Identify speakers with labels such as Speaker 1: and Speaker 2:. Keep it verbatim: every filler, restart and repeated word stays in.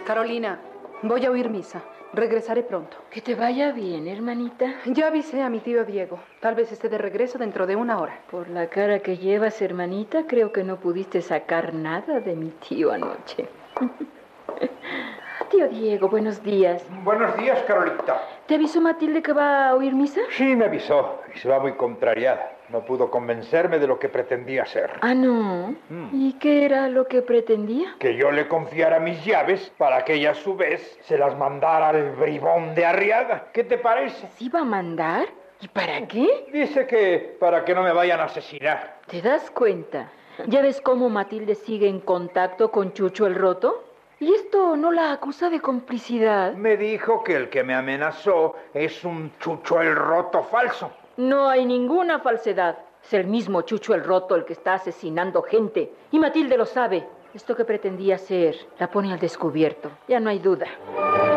Speaker 1: Carolina, voy a oír misa. Regresaré pronto.
Speaker 2: Que te vaya bien, hermanita.
Speaker 1: Ya avisé a mi tío Diego. Tal vez esté de regreso dentro de una hora.
Speaker 2: Por la cara que llevas, hermanita, creo que no pudiste sacar nada de mi tío anoche. Tío Diego, buenos días.
Speaker 3: Buenos días, Carolita.
Speaker 2: ¿Te avisó Matilde que va a oír misa?
Speaker 3: Sí, me avisó. Y se va muy contrariada. No pudo convencerme de lo que pretendía hacer.
Speaker 2: Ah, ¿no? Mm. ¿Y qué era lo que pretendía?
Speaker 3: Que yo le confiara mis llaves para que ella a su vez se las mandara al bribón de Arriaga. ¿Qué te parece?
Speaker 2: ¿Sí va a mandar? ¿Y para qué?
Speaker 3: Dice que para que no me vayan a asesinar.
Speaker 2: ¿Te das cuenta? ¿Ya ves cómo Matilde sigue en contacto con Chucho el Roto? ¿Y esto no la acusa de complicidad?
Speaker 3: Me dijo que el que me amenazó es un Chucho el Roto falso.
Speaker 2: No hay ninguna falsedad. Es el mismo Chucho el Roto el que está asesinando gente. Y Matilde lo sabe. Esto que pretendía hacer la pone al descubierto. Ya no hay duda.